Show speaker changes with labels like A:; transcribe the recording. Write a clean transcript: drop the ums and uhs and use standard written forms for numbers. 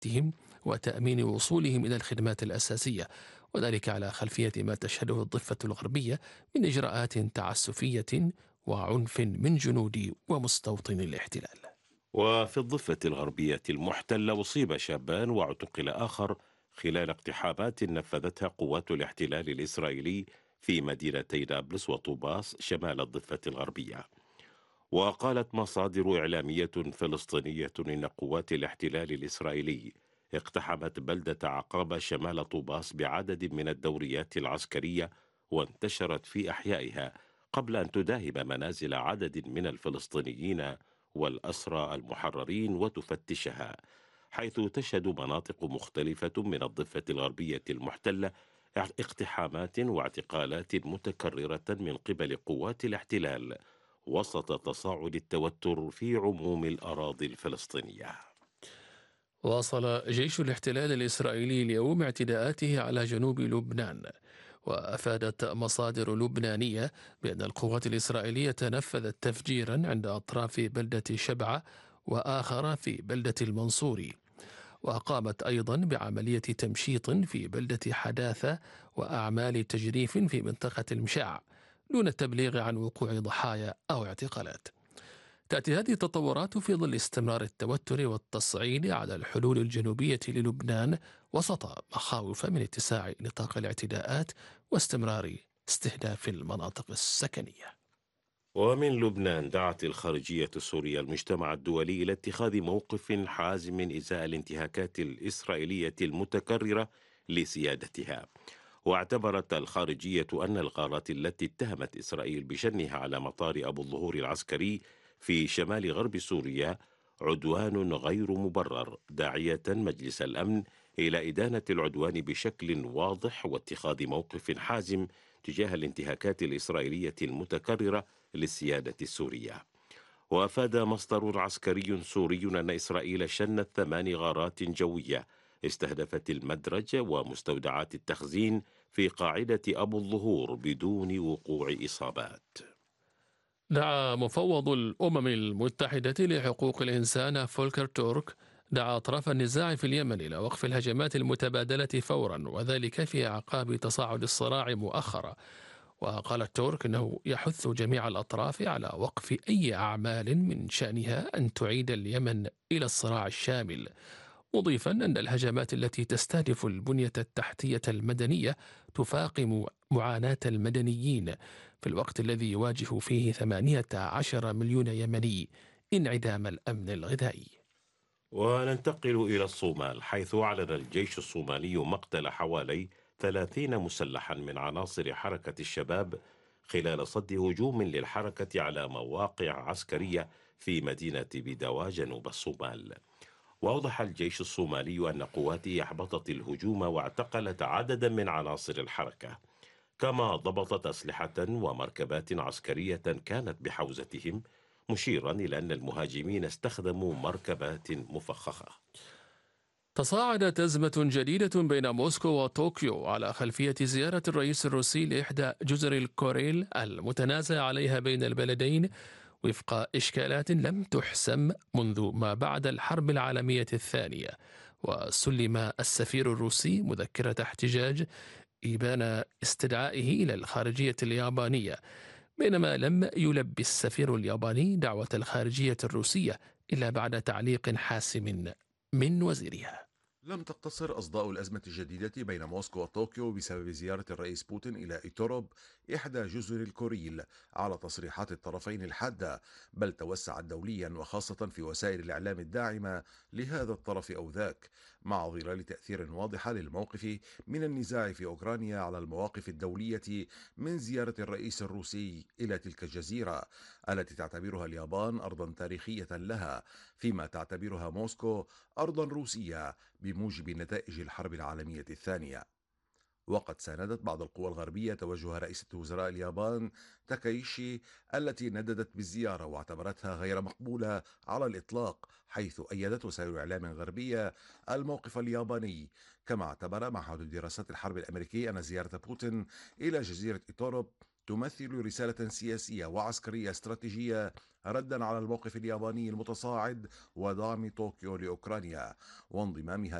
A: مساعدتهم وتأمين وصولهم إلى الخدمات الأساسية، وذلك على خلفية ما تشهده الضفة الغربية من إجراءات تعسفية وعنف من جنود ومستوطني الاحتلال.
B: وفي الضفة الغربية المحتلة أصيب شابان واعتقل آخر خلال اقتحامات نفذتها قوات الاحتلال الإسرائيلي في مدينتي نابلس وطوباس شمال الضفة الغربية. وقالت مصادر إعلامية فلسطينية إن قوات الاحتلال الإسرائيلي اقتحمت بلدة عقابة شمال طوباس بعدد من الدوريات العسكرية وانتشرت في أحيائها قبل أن تداهم منازل عدد من الفلسطينيين والأسرى المحررين وتفتشها، حيث تشهد مناطق مختلفة من الضفة الغربية المحتلة اقتحامات واعتقالات متكررة من قبل قوات الاحتلال وسط تصاعد التوتر في عموم الأراضي الفلسطينية.
A: واصل جيش الاحتلال الإسرائيلي اليوم اعتداءاته على جنوب لبنان، وأفادت مصادر لبنانية بأن القوات الإسرائيلية نفذت تفجيرا عند أطراف بلدة شبعة وآخر في بلدة المنصوري، وقامت أيضا بعملية تمشيط في بلدة حداثة وأعمال تجريف في منطقة المشاع دون التبليغ عن وقوع ضحايا أو اعتقالات. تأتي هذه التطورات في ظل استمرار التوتر والتصعيد على الحلول الجنوبية للبنان وسط مخاوف من اتساع نطاق الاعتداءات واستمرار استهداف المناطق السكنية.
B: ومن لبنان دعت الخارجية السورية المجتمع الدولي إلى اتخاذ موقف حازم إزاء الانتهاكات الإسرائيلية المتكررة لسيادتها. واعتبرت الخارجية أن الغارات التي اتهمت إسرائيل بشنها على مطار أبو الظهور العسكري في شمال غرب سوريا عدوان غير مبرر، داعية مجلس الأمن إلى إدانة العدوان بشكل واضح واتخاذ موقف حازم تجاه الانتهاكات الإسرائيلية المتكررة للسيادة السورية. وأفاد مصدر عسكري سوري أن إسرائيل شنت 8 غارات جوية استهدفت المدرج ومستودعات التخزين في قاعدة أبو الظهور بدون وقوع إصابات.
A: دعا مفوض الأمم المتحدة لحقوق الإنسان فولكر تورك أطراف النزاع في اليمن إلى وقف الهجمات المتبادلة فورا، وذلك في أعقاب تصاعد الصراع مؤخرا. وقال تورك أنه يحث جميع الأطراف على وقف أي أعمال من شأنها أن تعيد اليمن إلى الصراع الشامل، مضيفا أن الهجمات التي تستهدف البنية التحتية المدنية تفاقم معاناة المدنيين في الوقت الذي يواجه فيه 18 مليون يمني انعدام الأمن الغذائي.
B: وننتقل إلى الصومال، حيث أعلن الجيش الصومالي مقتل حوالي 30 مسلحا من عناصر حركة الشباب خلال صد هجوم للحركة على مواقع عسكرية في مدينة بيداوا جنوب الصومال. وأوضح الجيش الصومالي أن قواته أحبطت الهجوم واعتقلت عددا من عناصر الحركة، كما ضبطت أسلحة ومركبات عسكرية كانت بحوزتهم، مشيرا إلى أن المهاجمين استخدموا مركبات مفخخة.
A: تصاعدت أزمة جديدة بين موسكو وطوكيو على خلفية زيارة الرئيس الروسي لإحدى جزر الكوريل المتنازع عليها بين البلدين وفق إشكالات لم تحسم منذ ما بعد الحرب العالمية الثانية. وسلم السفير الروسي مذكرة احتجاج إبان استدعائه إلى الخارجية اليابانية، بينما لم يلبي السفير الياباني دعوة الخارجية الروسية إلا بعد تعليق حاسم من وزيرها.
C: لم تقتصر أصداء الأزمة الجديدة بين موسكو وطوكيو بسبب زيارة الرئيس بوتين إلى إيتوروب إحدى جزر الكوريل على تصريحات الطرفين الحادة، بل توسعت دوليا وخاصة في وسائل الإعلام الداعمة لهذا الطرف أو ذاك، مع ظلال تأثير واضحة للموقف من النزاع في أوكرانيا على المواقف الدولية من زيارة الرئيس الروسي إلى تلك الجزيرة التي تعتبرها اليابان أرضا تاريخية لها، فيما تعتبرها موسكو أرضا روسية بموجب نتائج الحرب العالمية الثانية. وقد ساندت بعض القوى الغربية توجه رئيسة وزراء اليابان تاكايشي التي نددت بالزيارة واعتبرتها غير مقبولة على الإطلاق، حيث أيدت وسائل إعلام غربية الموقف الياباني. كما اعتبر معهد دراسات الحرب الأمريكي أن زيارة بوتين إلى جزيرة إيتوروب تمثل رسالة سياسية وعسكرية استراتيجية ردا على الموقف الياباني المتصاعد ودعم طوكيو لأوكرانيا وانضمامها